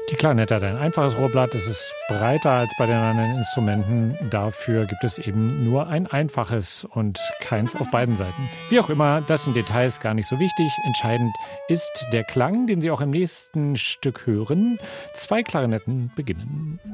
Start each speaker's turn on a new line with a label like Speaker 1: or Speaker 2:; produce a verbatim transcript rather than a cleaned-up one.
Speaker 1: Die Klarinette hat ein einfaches Rohrblatt, es ist breiter als bei den anderen Instrumenten. Dafür gibt es eben nur ein einfaches und keins auf beiden Seiten. Wie auch immer, das sind Details gar nicht so wichtig. Entscheidend ist der Klang, den Sie auch im nächsten Stück hören. Zwei Klarinetten beginnen.